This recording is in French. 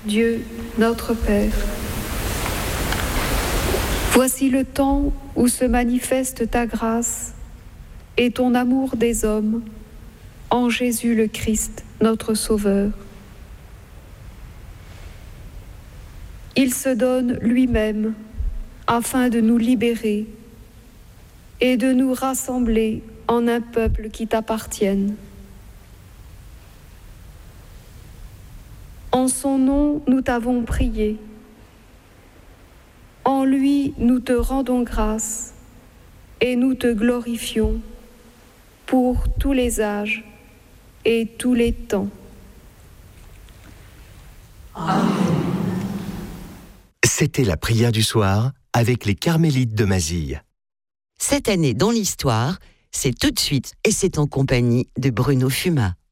Dieu notre Père. Voici le temps où se manifeste ta grâce et ton amour des hommes en Jésus le Christ, notre Sauveur. Il se donne lui-même afin de nous libérer et de nous rassembler en un peuple qui t'appartienne. En son nom, nous t'avons prié. En lui, nous te rendons grâce et nous te glorifions pour tous les âges et tous les temps. Amen. C'était la prière du soir avec les Carmélites de Mazille. Cette année dans l'histoire, c'est tout de suite et c'est en compagnie de Bruno Fuma.